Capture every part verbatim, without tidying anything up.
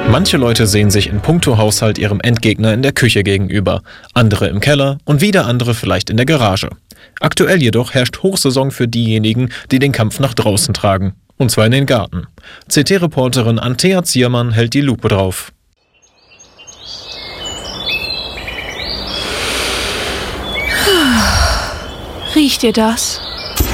Manche Leute sehen sich in puncto Haushalt ihrem Endgegner in der Küche gegenüber, andere im Keller und wieder andere vielleicht in der Garage. Aktuell jedoch herrscht Hochsaison für diejenigen, die den Kampf nach draußen tragen, und zwar in den Garten. C T-Reporterin Antea Ziermann hält die Lupe drauf. Riecht ihr das?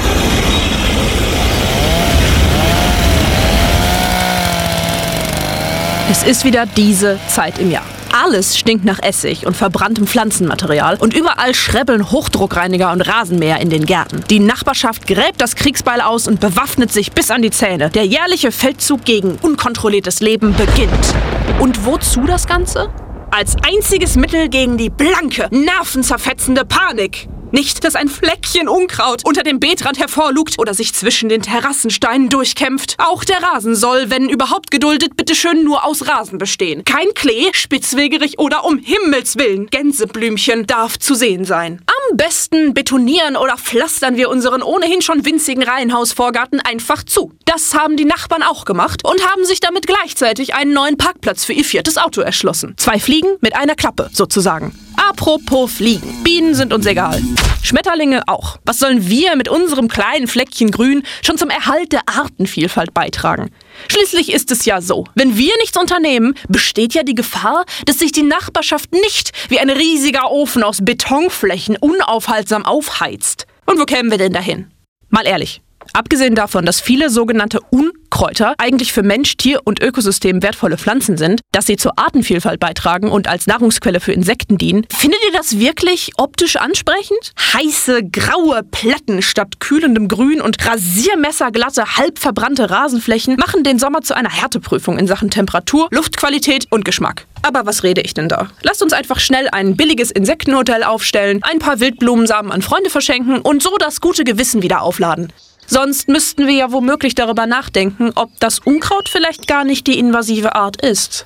Es ist wieder diese Zeit im Jahr. Alles stinkt nach Essig und verbranntem Pflanzenmaterial und überall schrebbeln Hochdruckreiniger und Rasenmäher in den Gärten. Die Nachbarschaft gräbt das Kriegsbeil aus und bewaffnet sich bis an die Zähne. Der jährliche Feldzug gegen unkontrolliertes Leben beginnt. Und wozu das Ganze? Als einziges Mittel gegen die blanke, nervenzerfetzende Panik. Nicht, dass ein Fleckchen Unkraut unter dem Beetrand hervorlugt oder sich zwischen den Terrassensteinen durchkämpft. Auch der Rasen soll, wenn überhaupt geduldet, bitteschön nur aus Rasen bestehen. Kein Klee, Spitzwegerich oder um Himmels Willen Gänseblümchen darf zu sehen sein. Am besten betonieren oder pflastern wir unseren ohnehin schon winzigen Reihenhausvorgarten einfach zu. Das haben die Nachbarn auch gemacht und haben sich damit gleichzeitig einen neuen Parkplatz für ihr viertes Auto erschlossen. Zwei Fliegen mit einer Klappe, sozusagen. Apropos Fliegen. Bienen sind uns egal. Schmetterlinge auch. Was sollen wir mit unserem kleinen Fleckchen Grün schon zum Erhalt der Artenvielfalt beitragen? Schließlich ist es ja so, wenn wir nichts unternehmen, besteht ja die Gefahr, dass sich die Nachbarschaft nicht wie ein riesiger Ofen aus Betonflächen unaufhaltsam aufheizt. Und wo kämen wir denn dahin? Mal ehrlich. Abgesehen davon, dass viele sogenannte Unkräuter eigentlich für Mensch, Tier und Ökosystem wertvolle Pflanzen sind, dass sie zur Artenvielfalt beitragen und als Nahrungsquelle für Insekten dienen, findet ihr das wirklich optisch ansprechend? Heiße, graue Plätten statt kühlendem Grün und rasiermesserglatte, halb verbrannte Rasenflächen machen den Sommer zu einer Härteprüfung in Sachen Temperatur, Luftqualität und Geschmack. Aber was rede ich denn da? Lasst uns einfach schnell ein billiges Insektenhotel aufstellen, ein paar Wildblumensamen an Freunde verschenken und so das gute Gewissen wieder aufladen. Sonst müssten wir ja womöglich darüber nachdenken, ob das Unkraut vielleicht gar nicht die invasive Art ist.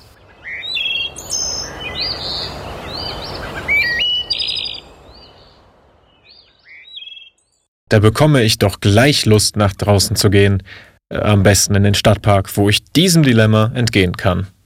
Da bekomme ich doch gleich Lust, nach draußen zu gehen. Am besten in den Stadtpark, wo ich diesem Dilemma entgehen kann.